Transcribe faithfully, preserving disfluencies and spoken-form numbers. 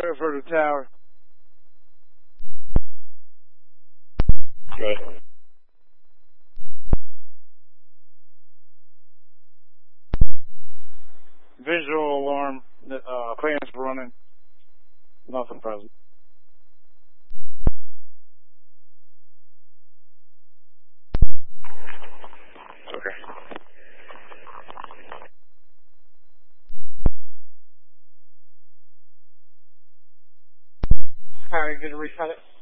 clear for the tower. Good. Visual alarm, uh, fans running. Nothing present. Okay. Alright, good to reset it.